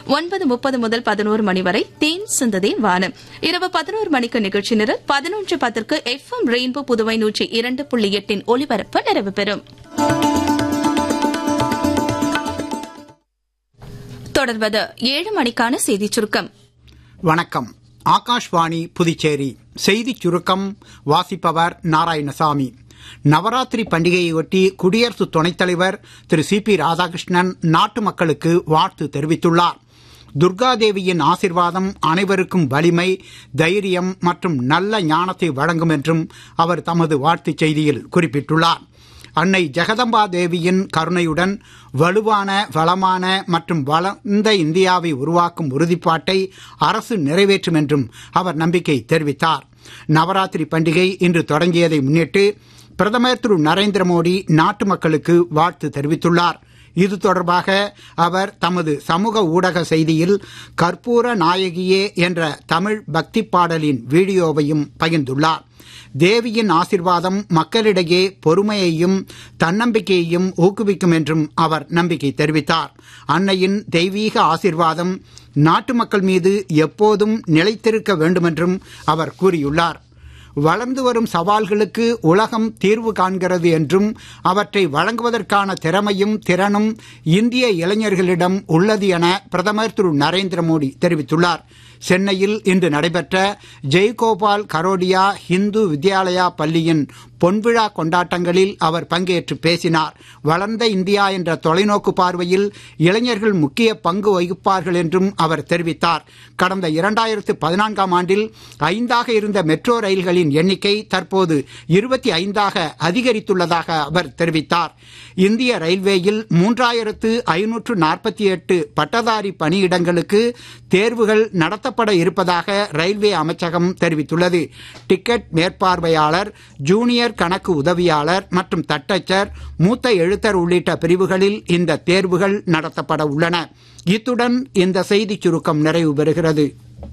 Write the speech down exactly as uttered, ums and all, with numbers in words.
ஒன்பது முப்பது முதல் பதினோரு மணி வரை தேன் சிந்ததே வானம். இரவு பதினோரு மணிக்கு நிகழ்ச்சி நிரல். பதினொன்று பத்திற்கு எஃப் எம் ரெயின்போ புதுவை நூற்றி இரண்டு புள்ளி எட்டின் ஒலிபரப்பு நிறைவு பெறும். தொடர்வது ஏழு மணிக்கான செய்திச் சுருக்கம். வணக்கம். ஆகாஷ்வாணி புதுச்சேரி செய்திச் சுருக்கம் வாசிப்பவர் நாராயணசாமி. நவராத்திரி பண்டிகையொட்டி குடியரசு துணைத் தலைவர் திரு சி பி ராதாகிருஷ்ணன் நாட்டு மக்களுக்கு வாழ்த்து தெரிவித்துள்ளார். துர்காதேவியின் ஆசிர்வாதம் அனைவருக்கும் வலிமை, தைரியம் மற்றும் நல்ல ஞானத்தை வழங்கும் என்றும் அவர் தமது வாழ்த்துச் செய்தியில் குறிப்பிட்டுள்ளார். அன்னை ஜெகதம்பா தேவியின் கருணையுடன் வலுவான, வளமான மற்றும் வளர்ந்த இந்தியாவை உருவாக்கும் உறுதிப்பாட்டை அரசு நிறைவேற்றும் என்றும் அவர் நம்பிக்கை தெரிவித்தார். நவராத்திரி பண்டிகை இன்று தொடங்கியதை முன்னிட்டு பிரதமர் திரு நரேந்திர மோடி நாட்டு மக்களுக்கு வாழ்த்து தெரிவித்துள்ளார். இது தொடர்பாக அவர் தமது சமூக ஊடக செய்தியில் கற்பூர நாயகியே என்ற தமிழ் பக்தி பாடலின் வீடியோவையும் பகிர்ந்துள்ளார். தேவியின் ஆசிர்வாதம் மக்களிடையே பொறுமையையும் தன்னம்பிக்கையையும் ஊக்குவிக்கும் என்றும் அவர் நம்பிக்கை தெரிவித்தார். அன்னையின் தெய்வீக ஆசிர்வாதம் நாட்டு மக்கள் மீது எப்போதும் நிலைத்திருக்க வேண்டுமென்றும் அவர் கூறியுள்ளார். வளர்ந்து வரும் சவால்களுக்கு உலகம் தீர்வு காண்கிறது என்றும் அவற்றை வழங்குவதற்கான திறமையும் திறனும் இந்திய இளைஞர்களிடம் உள்ளது என பிரதமர் திரு நரேந்திர மோடி தெரிவித்துள்ளார். சென்னையில் இன்று நடைபெற்ற ஜெய்கோபால் கரோடியா இந்து வித்யாலயா பள்ளியின் பொன்விழா கொண்டாட்டங்களில் அவர் பங்கேற்று பேசினார். வளர்ந்த இந்தியா என்ற தொலைநோக்கு பார்வையில் இளைஞர்கள் முக்கிய பங்கு வகிப்பார்கள் என்றும் அவர் தெரிவித்தார். கடந்த இரண்டாயிரத்து பதினான்காம் ஆண்டில் ஐந்தாக இருந்த மெட்ரோ ரயில்களின் எண்ணிக்கை தற்போது இருபத்தி ஐந்தாக அதிகரித்துள்ளதாக அவர் தெரிவித்தார். இந்திய ரயில்வேயில் மூன்றாயிரத்து ஐநூற்று நாற்பத்தி எட்டு பட்டதாரி பணியிடங்களுக்கு தேர்வுகள் நடத்தப்பட இருப்பதாக ரயில்வே அமைச்சகம் தெரிவித்துள்ளது. டிக்கெட் மேற்பார்வையாளர், ஜூனியர் கணக்கு உதவியாளர் மற்றும் தட்டச்சர், மூத்த எழுத்தர் உள்ளிட்ட பிரிவுகளில் இந்த தேர்வுகள் நடத்தப்பட உள்ளன. இத்துடன் இந்த செய்திச் சுருக்கம் நிறைவு பெறுகிறது.